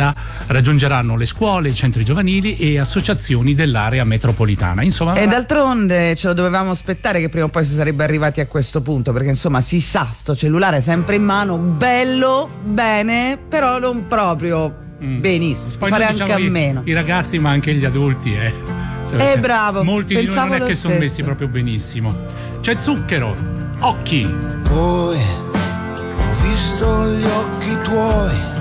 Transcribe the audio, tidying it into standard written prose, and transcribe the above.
Italia raggiungeranno le scuole, i centri giovanili e associazioni dell'area metropolitana. Insomma, e d'altronde ce lo dovevamo aspettare che prima o poi si sarebbe arrivati a questo punto, perché insomma si sa, sto cellulare sempre in mano, bello, bene, però non proprio benissimo, si può fare anche a meno. I ragazzi ma anche gli adulti bravo, molti di noi non è che sono stesso. messi proprio benissimo. C'è Zucchero, Occhi. Poi ho visto gli occhi tuoi